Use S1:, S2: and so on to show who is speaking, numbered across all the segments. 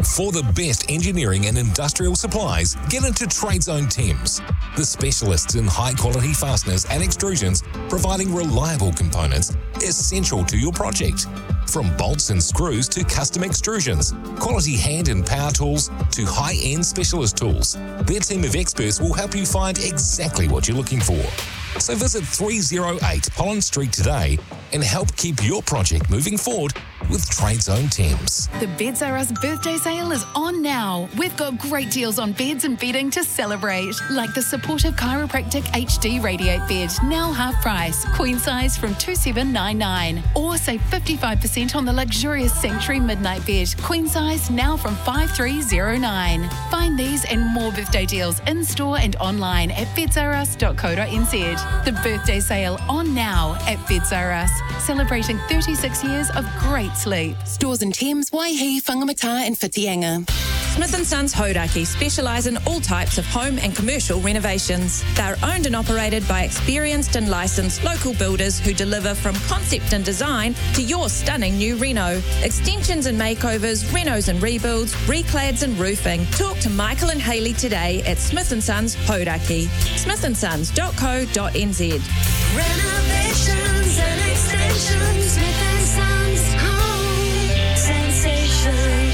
S1: For the best engineering and industrial supplies, get into TradeZone Thames, the specialists in high-quality fasteners and extrusions, providing reliable components essential to your project. From bolts and screws to custom extrusions, quality hand and power tools to high-end specialist tools, their team of experts will help you find exactly what you're looking for. So visit 308 Pollen Street today and help keep your project moving forward with TradeZone Thames.
S2: The Beds R Us birthday sale is on now. We've got great deals on beds and bedding to celebrate, like the supportive chiropractic HD Radiate bed, now half price, queen size from $2,799. Or save 55% on the luxurious Sanctuary Midnight bed, queen size now from $5,309. Find these and more birthday deals in store and online at bedsrus.co.nz. The birthday sale on now at Beds R Us, celebrating 36 years of great sleep.
S3: Stores in Thames, Waihi, Whangamata and Whitianga.
S4: Smith & Sons Hodaki specialise in all types of home and commercial renovations. They're owned and operated by experienced and licensed local builders who deliver from concept and design to your stunning new reno. Extensions and makeovers, renos and rebuilds, reclads and roofing. Talk to Michael and Hayley today at Smith & Sons Hodaki. smithandsons.co.nz.
S5: Renovations and extensions, Smith & Sons Home Sensations.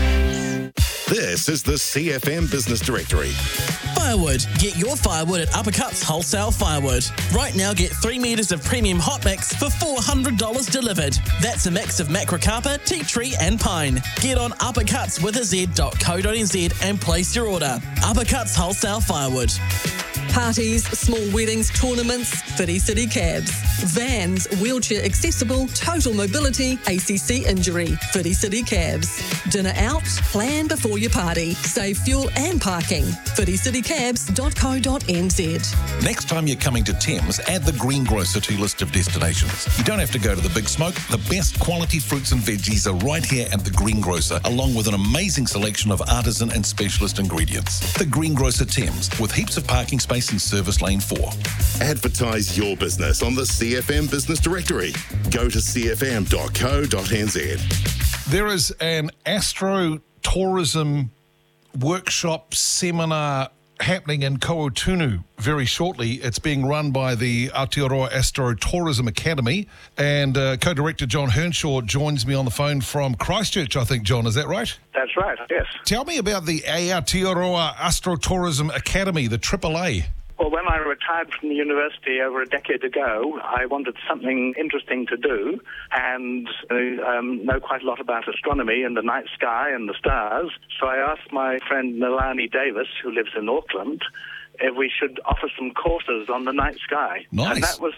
S6: This is the CFM Business Directory.
S7: Firewood. Get your firewood at Uppercuts Wholesale Firewood. Right now, get 3 metres of premium hot mix for $400 delivered. That's a mix of macrocarpa, tea tree and pine. Get on uppercutswithaz.co.nz and place your order. Uppercuts Wholesale Firewood.
S8: Parties, small weddings, tournaments, Whiti City Cabs. Vans, wheelchair accessible, total mobility, ACC injury, Whiti City Cabs. Dinner out, plan before your party. Save fuel and parking. whiticitycabs.co.nz.
S9: Next time you're coming to Thames, add the Greengrocer to your list of destinations. You don't have to go to the big smoke. The best quality fruits and veggies are right here at the Greengrocer, along with an amazing selection of artisan and specialist ingredients. The Greengrocer Thames, with heaps of parking space in Service Lane 4.
S6: Advertise your business on the CFM Business Directory. Go to cfm.co.nz.
S9: There is an astro-tourism workshop seminar happening in Kautunu very shortly. It's being run by the Aotearoa Astro Tourism Academy, and co-director John Hernshaw joins me on the phone from Christchurch, I think, John. Is that right?
S10: That's right, yes.
S9: Tell me about the Aotearoa Astro Tourism Academy, the AAA.
S10: Well, when I retired from the university over a decade ago, I wanted something interesting to do and know quite a lot about astronomy and the night sky and the stars. So I asked my friend Nalani Davis, who lives in Auckland, if we should offer some courses on the night sky.
S9: Nice.
S10: And that was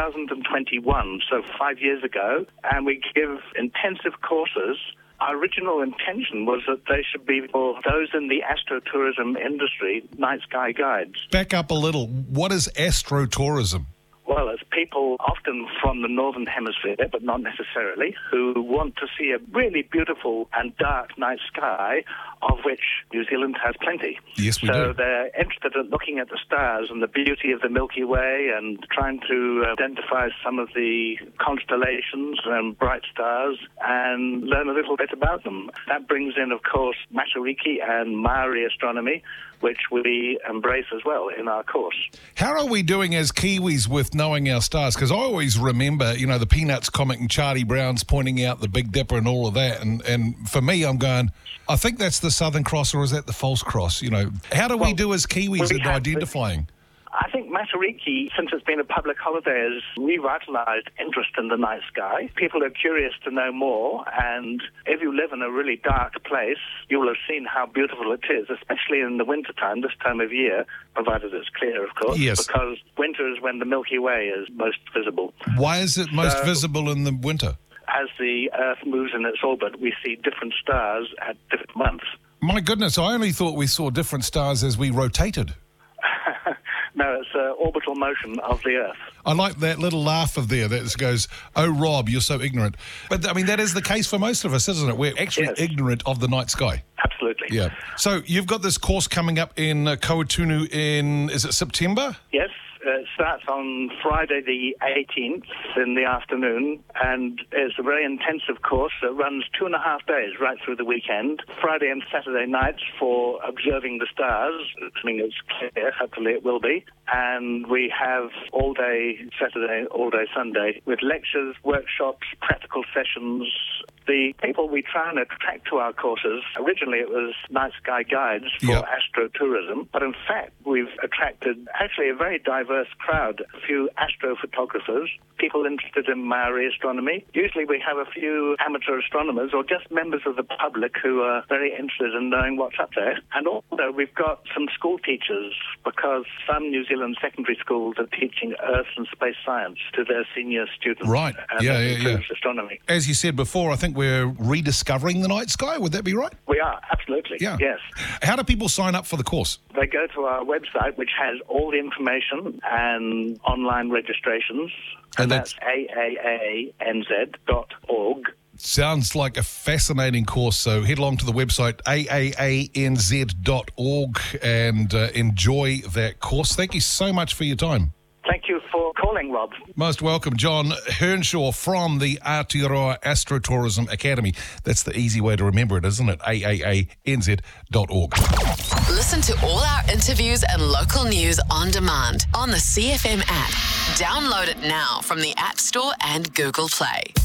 S10: 2021, so 5 years ago. And we give intensive courses. Our original intention was that they should be for those in the astrotourism industry, night sky guides.
S9: Back up a little. What is astrotourism?
S10: Well, it's people often from the Northern Hemisphere, but not necessarily, who want to see a really beautiful and dark night sky, of which New Zealand has plenty.
S9: Yes, we do.
S10: So they're interested in looking at the stars and the beauty of the Milky Way and trying to identify some of the constellations and bright stars and learn a little bit about them. That brings in, of course, Matariki and Maori astronomy, which we embrace as well in our course.
S9: How are we doing as Kiwis with knowing our stars? Because I always remember, the Peanuts comic and Charlie Brown's pointing out the Big Dipper and all of that. And for me, I'm going, I think that's the Southern Cross, or is that the False Cross? How do we do as Kiwis in identifying?
S10: I think Matariki, since it's been a public holiday, has revitalized interest in the night sky. People are curious to know more, and if you live in a really dark place, you will have seen how beautiful it is, especially in the wintertime, this time of year, provided it's clear, of course,
S9: yes.
S10: Because winter is when the Milky Way is most visible.
S9: Why is it most visible in the winter?
S10: As the Earth moves in its orbit, we see different stars at different months.
S9: My goodness, I only thought we saw different stars as we rotated.
S10: No, it's orbital motion of the Earth.
S9: I like that little laugh of there that goes, oh, Rob, you're so ignorant. But, that is the case for most of us, isn't it? We're actually ignorant of the night sky.
S10: Absolutely.
S9: Yeah. So you've got this course coming up in Kautunu in, is it September?
S10: Yes. It starts on Friday the 18th in the afternoon, and it's a very intensive course that runs 2.5 days right through the weekend. Friday and Saturday nights for observing the stars, assuming it's clear, hopefully it will be. And we have all day Saturday, all day Sunday, with lectures, workshops, practical sessions. The people we try and attract to our courses, originally it was night sky guides for astrotourism, but in fact we've attracted actually a very diverse crowd, a few astrophotographers, people interested in Maori astronomy. Usually we have a few amateur astronomers or just members of the public who are very interested in knowing what's up there. And also we've got some school teachers, because some New Zealand secondary schools are teaching Earth and space science to their senior students.
S9: Right,
S10: And that includes astronomy.
S9: As you said before, I think we're rediscovering the night sky. Would that be right?
S10: We are, absolutely.
S9: Yeah.
S10: Yes.
S9: How do people sign up for the course?
S10: They go to our website, which has all the information and online registrations, and that's aaanz.org.
S9: Sounds like a fascinating course, so head along to the website aaanz.org and enjoy that course. Thank you so much for your time.
S10: Thank you for calling, Rob.
S9: Most welcome, John Hernshaw from the Aotearoa Astrotourism Academy. That's the easy way to remember it, isn't it? aaanz.org.
S3: Listen to all our interviews and local news on demand on the CFM app. Download it now from the App Store and Google Play.